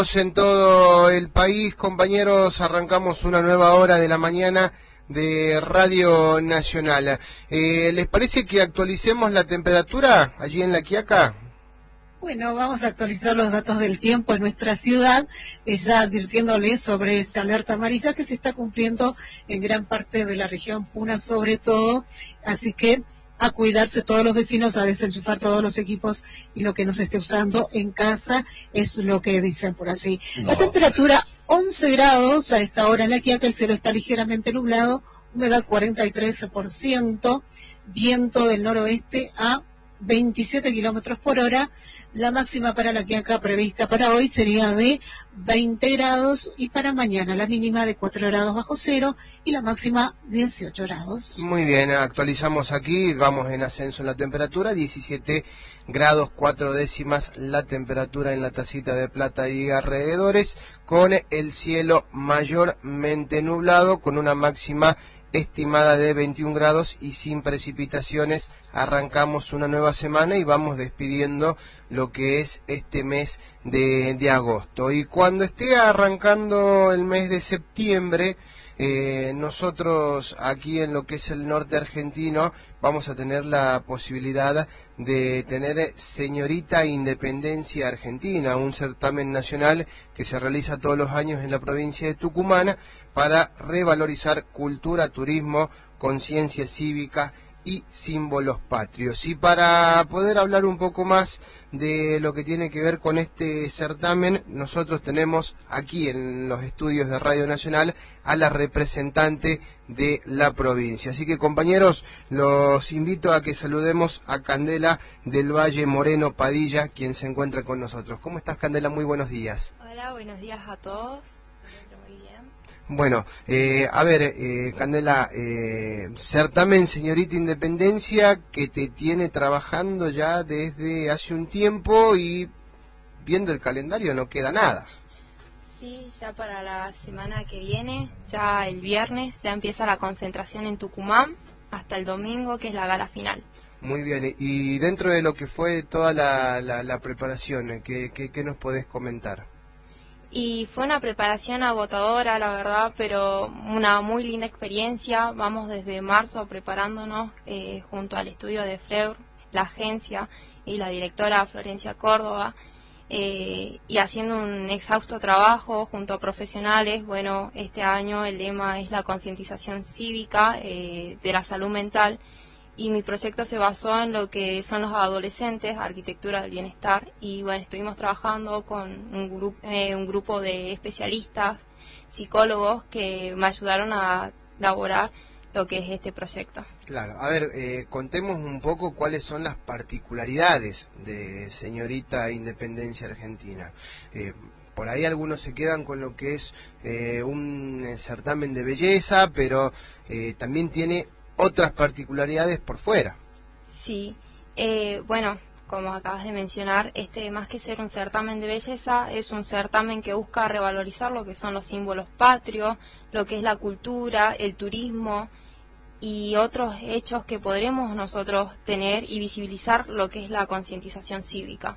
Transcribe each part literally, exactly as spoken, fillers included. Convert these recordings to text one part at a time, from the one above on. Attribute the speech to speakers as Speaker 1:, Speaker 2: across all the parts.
Speaker 1: En todo el país, compañeros, arrancamos una nueva hora de la mañana de Radio Nacional. Eh, ¿Les parece que actualicemos la temperatura allí en La Quiaca?
Speaker 2: Bueno, vamos a actualizar los datos del tiempo en nuestra ciudad, eh, ya advirtiéndoles sobre esta alerta amarilla que se está cumpliendo en gran parte de la región Puna, sobre todo, así que a cuidarse todos los vecinos, a desenchufar todos los equipos y lo que no se esté usando en casa, es lo que dicen por allí. No. La temperatura once grados a esta hora en La Quiaca, el cielo está ligeramente nublado, humedad cuarenta y tres por ciento, viento del noroeste a veintisiete kilómetros por hora. La máxima para La Quiaca prevista para hoy sería de veinte grados y para mañana la mínima de cuatro grados bajo cero y la máxima dieciocho grados.
Speaker 1: Muy bien, actualizamos aquí, vamos en ascenso en la temperatura, diecisiete grados cuatro décimas la temperatura en la Tacita de Plata y alrededores, con el cielo mayormente nublado, con una máxima estimada de veintiún grados y sin precipitaciones. Arrancamos una nueva semana y vamos despidiendo lo que es este mes de, de agosto. Y cuando esté arrancando el mes de septiembre, eh, nosotros aquí en lo que es el norte argentino vamos a tener la posibilidad de tener Señorita Independencia Argentina, un certamen nacional que se realiza todos los años en la provincia de Tucumán para revalorizar cultura, turismo, conciencia cívica y símbolos patrios. Y para poder hablar un poco más de lo que tiene que ver con este certamen, nosotros tenemos aquí en los estudios de Radio Nacional a la representante de la provincia. Así que, compañeros, los invito a que saludemos a Candela del Valle Moreno Padilla, quien se encuentra con nosotros. ¿Cómo estás, Candela? Muy buenos días.
Speaker 3: Hola, buenos días a todos.
Speaker 1: Bueno, eh, a ver, eh, Candela, eh, certamen Señorita Independencia que te tiene trabajando ya desde hace un tiempo y viendo el calendario no queda nada.
Speaker 3: Sí, ya para la semana que viene, ya el viernes, ya empieza la concentración en Tucumán hasta el domingo, que es la gala final.
Speaker 1: Muy bien, y dentro de lo que fue toda la, la, la preparación, ¿qué, qué, qué nos podés comentar?
Speaker 3: Y fue una preparación agotadora, la verdad, pero una muy linda experiencia. Vamos desde marzo preparándonos eh, junto al estudio de Freur, la agencia y la directora Florencia Córdoba, eh, y haciendo un exhausto trabajo junto a profesionales. Bueno, este año el lema es la concientización cívica eh, de la salud mental. Y mi proyecto se basó en lo que son los adolescentes, arquitectura del bienestar, y bueno, estuvimos trabajando con un, grupo, eh, un grupo de especialistas, psicólogos, que me ayudaron a elaborar lo que es este proyecto.
Speaker 1: Claro, a ver, eh, contemos un poco cuáles son las particularidades de Señorita Independencia Argentina. Eh, Por ahí algunos se quedan con lo que es eh, un certamen de belleza, pero eh, también tiene otras particularidades por fuera.
Speaker 3: Sí, eh, bueno, como acabas de mencionar, este más que ser un certamen de belleza, es un certamen que busca revalorizar lo que son los símbolos patrios, lo que es la cultura, el turismo y otros hechos que podremos nosotros tener y visibilizar lo que es la concientización cívica.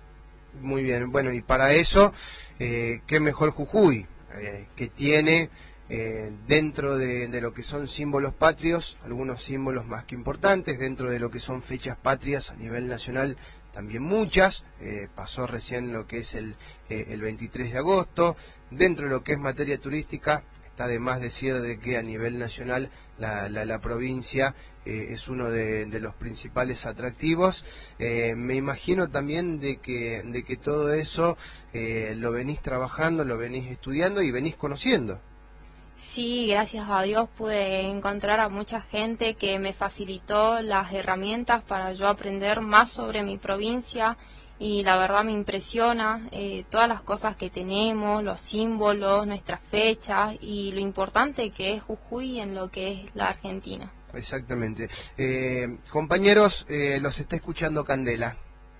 Speaker 1: Muy bien, bueno, y para eso, eh, qué mejor Jujuy, eh, que tiene Eh, dentro de, de lo que son símbolos patrios, algunos símbolos más que importantes, dentro de lo que son fechas patrias a nivel nacional, también muchas, eh, pasó recién lo que es el, eh, el veintitrés de agosto, dentro de lo que es materia turística, está de más decir de que a nivel nacional la, la, la provincia eh, es uno de, de los principales atractivos. Eh, me imagino también de que, de que todo eso eh, lo venís trabajando, lo venís estudiando y venís conociendo.
Speaker 3: Sí, gracias a Dios pude encontrar a mucha gente que me facilitó las herramientas para yo aprender más sobre mi provincia y la verdad me impresiona eh, todas las cosas que tenemos, los símbolos, nuestras fechas y lo importante que es Jujuy en lo que es la Argentina.
Speaker 1: Exactamente. Eh, compañeros, eh, los está escuchando Candela.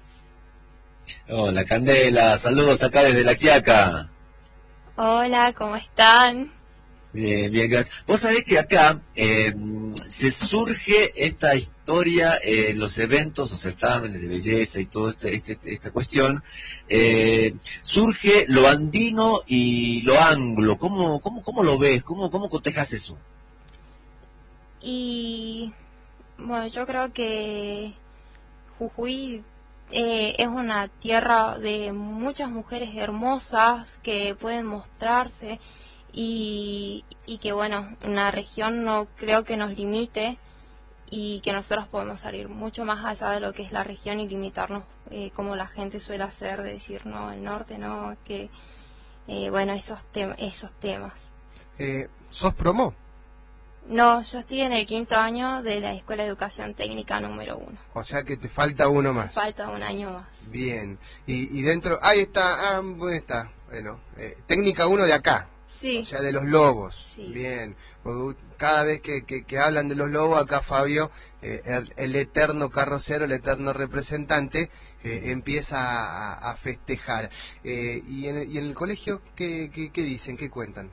Speaker 4: Hola Candela, saludos acá desde La Quiaca.
Speaker 3: Hola, ¿cómo están?
Speaker 4: Bien, bien, gracias. Vos sabés que acá eh, se surge esta historia en eh, los eventos o certámenes de belleza y toda este, este, esta cuestión, eh, surge lo andino y lo anglo. ¿Cómo, cómo, cómo lo ves? ¿Cómo, cómo cotejas eso?
Speaker 3: Y bueno, yo creo que Jujuy eh, es una tierra de muchas mujeres hermosas que pueden mostrarse. Y, y que bueno, una región no creo que nos limite y que nosotros podemos salir mucho más allá de lo que es la región y limitarnos eh, como la gente suele hacer, de decir no, el norte no, que eh, bueno, esos, te esos temas.
Speaker 1: Eh, ¿Sos promo?
Speaker 3: No, yo estoy en el quinto año de la Escuela de Educación Técnica número uno.
Speaker 1: O sea que te falta uno más.
Speaker 3: Me falta un año más.
Speaker 1: Bien, y, y dentro, ahí está, ah, ¿dónde está? Bueno, eh, técnica uno de acá.
Speaker 3: Sí.
Speaker 1: O sea, de los lobos.
Speaker 3: Sí.
Speaker 1: Bien. Porque cada vez que, que, que hablan de los lobos, acá Fabio, eh, el, el eterno carrocero, el eterno representante, eh, empieza a, a festejar. Eh, y, en el, ¿Y en el colegio qué, qué, qué dicen? ¿Qué cuentan?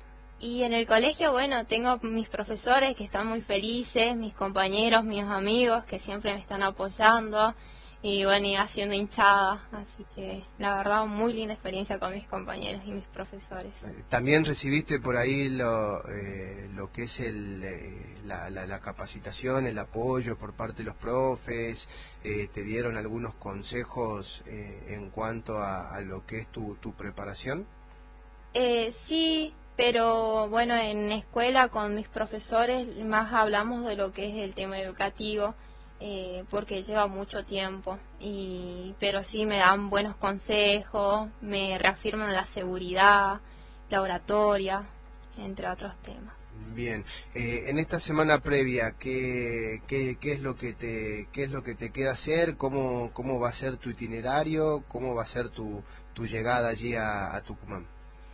Speaker 3: Y en el colegio, bueno, tengo mis profesores que están muy felices, mis compañeros, mis amigos que siempre me están apoyando. Y bueno, y haciendo hinchada, así que la verdad muy linda experiencia con mis compañeros y mis profesores.
Speaker 1: ¿También recibiste por ahí lo, eh, lo que es el, eh, la, la, la capacitación, el apoyo por parte de los profes? Eh, ¿Te dieron algunos consejos eh, en cuanto a, a lo que es tu, tu preparación?
Speaker 3: Eh, sí, pero bueno, en escuela con mis profesores más hablamos de lo que es el tema educativo. Eh, porque lleva mucho tiempo, y pero sí me dan buenos consejos, me reafirman la seguridad, la oratoria, entre otros temas.
Speaker 1: Bien, eh, en esta semana previa, ¿qué, qué, qué es lo que te qué es lo que te queda hacer? ¿Cómo, cómo va a ser tu itinerario? ¿Cómo va a ser tu, tu llegada allí a, a Tucumán?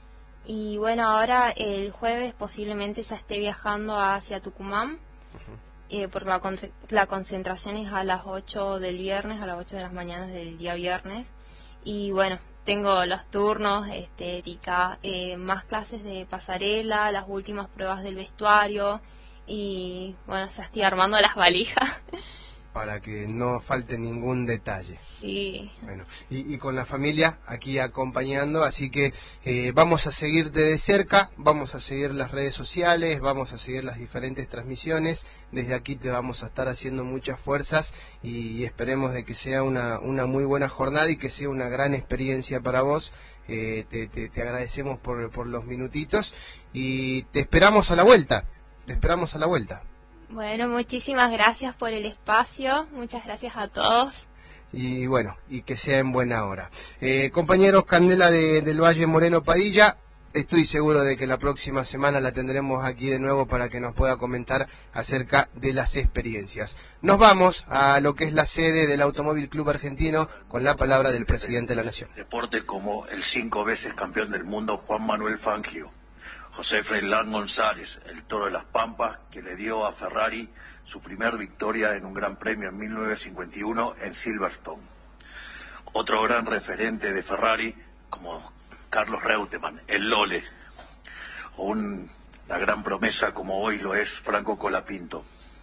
Speaker 3: Y bueno, ahora el jueves posiblemente ya esté viajando hacia Tucumán. Uh-huh. Eh, porque la, con la concentración es a las ocho del viernes, a las ocho de las mañanas del día viernes. Y bueno, tengo los turnos, estética, eh, más clases de pasarela, las últimas pruebas del vestuario. Y bueno, ya estoy armando las valijas.
Speaker 1: Para que no falte ningún detalle.
Speaker 3: Sí.
Speaker 1: Bueno, y, y con la familia aquí acompañando, así que eh, vamos a seguirte de cerca, vamos a seguir las redes sociales, vamos a seguir las diferentes transmisiones. Desde aquí te vamos a estar haciendo muchas fuerzas y, y esperemos de que sea una, una muy buena jornada y que sea una gran experiencia para vos. Eh, te, te, te agradecemos por, por los minutitos y te esperamos a la vuelta, te esperamos a la vuelta.
Speaker 3: Bueno, muchísimas gracias por el espacio, muchas gracias a todos.
Speaker 1: Y bueno, y que sea en buena hora. Eh, compañeros, Candela de, del Valle Moreno Padilla, estoy seguro de que la próxima semana la tendremos aquí de nuevo para que nos pueda comentar acerca de las experiencias. Nos vamos a lo que es la sede del Automóvil Club Argentino con la palabra del presidente de la Nación.
Speaker 5: Deporte como el cinco veces campeón del mundo Juan Manuel Fangio. José Freilán González, el Toro de las Pampas, que le dio a Ferrari su primer victoria en un gran premio en mil novecientos cincuenta y uno en Silverstone. Otro gran referente de Ferrari, como Carlos Reutemann, el Lole, o un, la gran promesa como hoy lo es Franco Colapinto,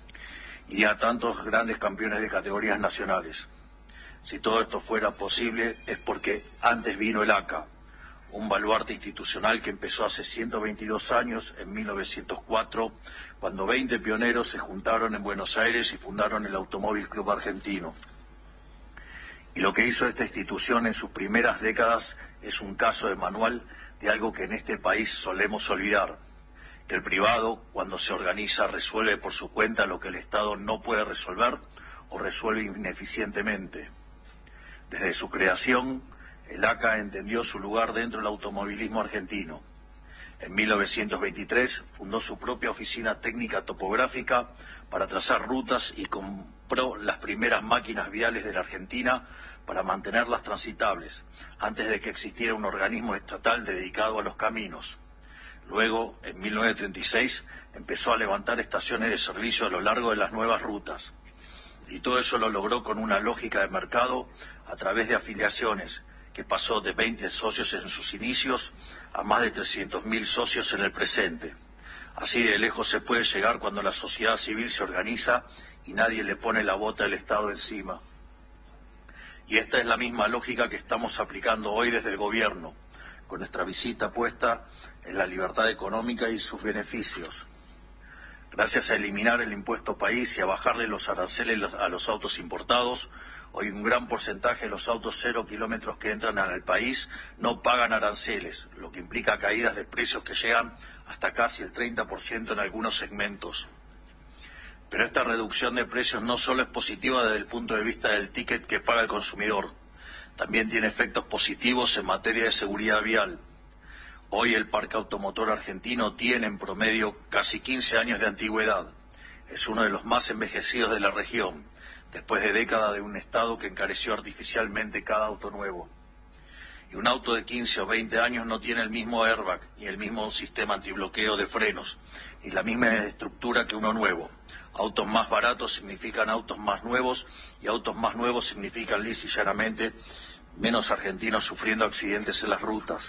Speaker 5: y a tantos grandes campeones de categorías nacionales. Si todo esto fuera posible es porque antes vino el A C A, un baluarte institucional que empezó hace ciento veintidós años, en mil novecientos cuatro, cuando veinte pioneros se juntaron en Buenos Aires y fundaron el Automóvil Club Argentino. Y lo que hizo esta institución en sus primeras décadas es un caso de manual de algo que en este país solemos olvidar, que el privado, cuando se organiza, resuelve por su cuenta lo que el Estado no puede resolver o resuelve ineficientemente. Desde su creación, el A C A entendió su lugar dentro del automovilismo argentino. En mil novecientos veintitrés fundó su propia oficina técnica topográfica para trazar rutas y compró las primeras máquinas viales de la Argentina para mantenerlas transitables, antes de que existiera un organismo estatal dedicado a los caminos. Luego, en mil novecientos treinta y seis, empezó a levantar estaciones de servicio a lo largo de las nuevas rutas. Y todo eso lo logró con una lógica de mercado a través de afiliaciones, que pasó de veinte socios en sus inicios a más de trescientos mil socios en el presente. Así de lejos se puede llegar cuando la sociedad civil se organiza y nadie le pone la bota del Estado encima. Y esta es la misma lógica que estamos aplicando hoy desde el gobierno, con nuestra visita puesta en la libertad económica y sus beneficios. Gracias a eliminar el impuesto país y a bajarle los aranceles a los autos importados, hoy un gran porcentaje de los autos cero kilómetros que entran al país no pagan aranceles, lo que implica caídas de precios que llegan hasta casi el treinta por ciento en algunos segmentos. Pero esta reducción de precios no solo es positiva desde el punto de vista del ticket que paga el consumidor, también tiene efectos positivos en materia de seguridad vial. Hoy el parque automotor argentino tiene en promedio casi quince años de antigüedad. Es uno de los más envejecidos de la región, después de décadas de un Estado que encareció artificialmente cada auto nuevo. Y un auto de quince o veinte años no tiene el mismo airbag, ni el mismo sistema antibloqueo de frenos, ni la misma estructura que uno nuevo. Autos más baratos significan autos más nuevos, y autos más nuevos significan lisa y llanamente menos argentinos sufriendo accidentes en las rutas.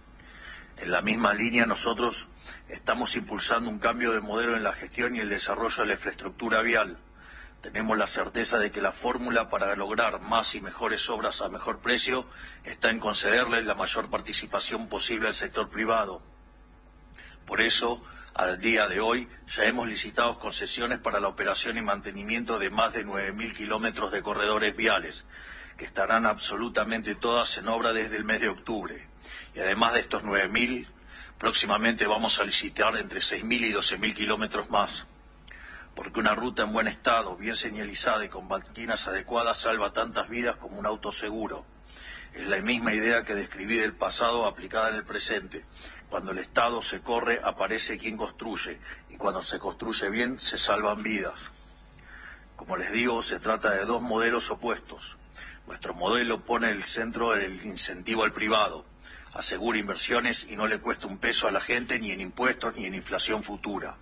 Speaker 5: En la misma línea nosotros estamos impulsando un cambio de modelo en la gestión y el desarrollo de la infraestructura vial. Tenemos la certeza de que la fórmula para lograr más y mejores obras a mejor precio está en concederle la mayor participación posible al sector privado. Por eso, al día de hoy, ya hemos licitado concesiones para la operación y mantenimiento de más de nueve mil kilómetros de corredores viales, que estarán absolutamente todas en obra desde el mes de octubre. Y además de estos nueve mil, próximamente vamos a licitar entre seis mil y doce mil kilómetros más. Porque una ruta en buen estado, bien señalizada y con banquinas adecuadas salva tantas vidas como un auto seguro. Es la misma idea que describí del pasado aplicada en el presente. Cuando el Estado se corre, aparece quien construye, y cuando se construye bien, se salvan vidas. Como les digo, se trata de dos modelos opuestos. Nuestro modelo pone el centro del incentivo al privado, asegura inversiones y no le cuesta un peso a la gente ni en impuestos ni en inflación futura.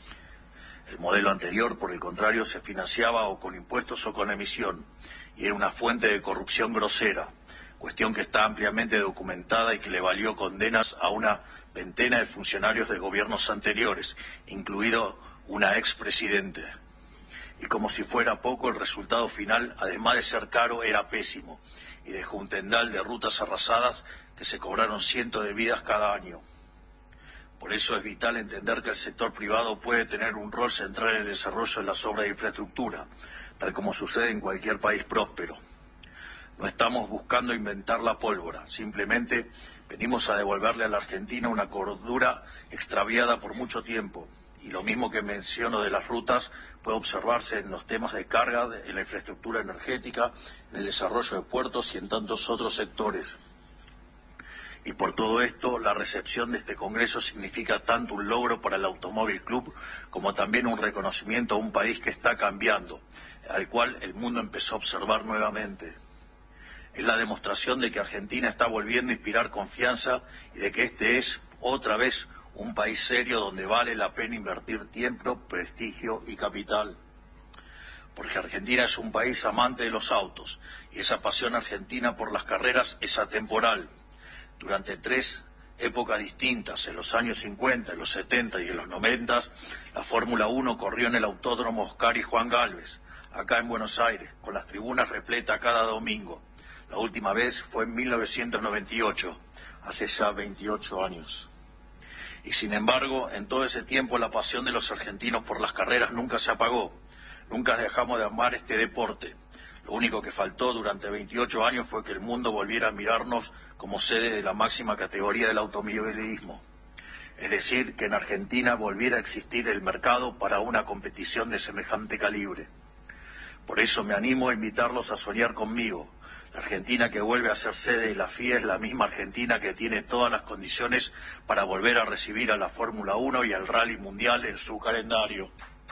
Speaker 5: El modelo anterior, por el contrario, se financiaba o con impuestos o con emisión, y era una fuente de corrupción grosera, cuestión que está ampliamente documentada y que le valió condenas a una veintena de funcionarios de gobiernos anteriores, incluido una expresidente. Y como si fuera poco, el resultado final, además de ser caro, era pésimo, y dejó un tendal de rutas arrasadas que se cobraron cientos de vidas cada año. Por eso es vital entender que el sector privado puede tener un rol central en el desarrollo de las obras de infraestructura, tal como sucede en cualquier país próspero. No estamos buscando inventar la pólvora, simplemente venimos a devolverle a la Argentina una cordura extraviada por mucho tiempo. Y lo mismo que menciono de las rutas puede observarse en los temas de carga, en la infraestructura energética, en el desarrollo de puertos y en tantos otros sectores. Y por todo esto, la recepción de este Congreso significa tanto un logro para el Automóvil Club como también un reconocimiento a un país que está cambiando, al cual el mundo empezó a observar nuevamente. Es la demostración de que Argentina está volviendo a inspirar confianza y de que este es, otra vez, un país serio donde vale la pena invertir tiempo, prestigio y capital. Porque Argentina es un país amante de los autos y esa pasión argentina por las carreras es atemporal. Durante tres épocas distintas, en los años cincuenta, en los setenta y en los noventa, la Fórmula uno corrió en el Autódromo Oscar y Juan Gálvez, acá en Buenos Aires, con las tribunas repletas cada domingo. La última vez fue en mil novecientos noventa y ocho, hace ya veintiocho años. Y sin embargo, en todo ese tiempo la pasión de los argentinos por las carreras nunca se apagó. Nunca dejamos de amar este deporte. Lo único que faltó durante veintiocho años fue que el mundo volviera a mirarnos como sede de la máxima categoría del automovilismo. Es decir, que en Argentina volviera a existir el mercado para una competición de semejante calibre. Por eso me animo a invitarlos a soñar conmigo. La Argentina que vuelve a ser sede de la F I A es la misma Argentina que tiene todas las condiciones para volver a recibir a la Fórmula uno y al Rally Mundial en su calendario.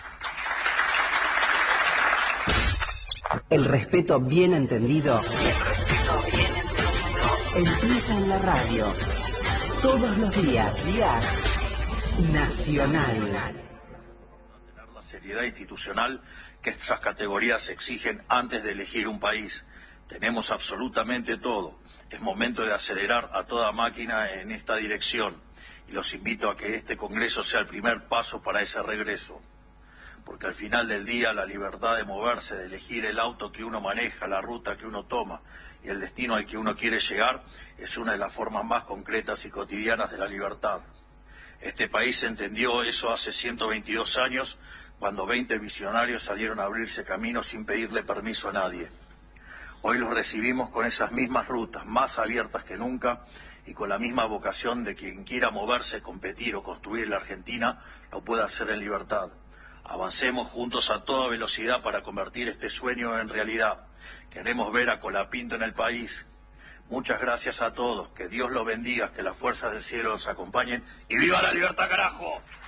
Speaker 6: El respeto bien entendido. El respeto bien entendido. Empieza en la radio. Todos los días. Días. Nacional.
Speaker 5: Tener la seriedad institucional que estas categorías exigen antes de elegir un país. Tenemos absolutamente todo. Es momento de acelerar a toda máquina en esta dirección. Y los invito a que este Congreso sea el primer paso para ese regreso. Porque al final del día la libertad de moverse, de elegir el auto que uno maneja, la ruta que uno toma y el destino al que uno quiere llegar es una de las formas más concretas y cotidianas de la libertad. Este país entendió eso hace ciento veintidós años, cuando veinte visionarios salieron a abrirse camino sin pedirle permiso a nadie. Hoy los recibimos con esas mismas rutas, más abiertas que nunca, y con la misma vocación de quien quiera moverse, competir o construir la Argentina, lo pueda hacer en libertad. Avancemos juntos a toda velocidad para convertir este sueño en realidad. Queremos ver a Colapinto en el país. Muchas gracias a todos, que Dios los bendiga, que las fuerzas del cielo los acompañen y ¡viva la libertad, carajo!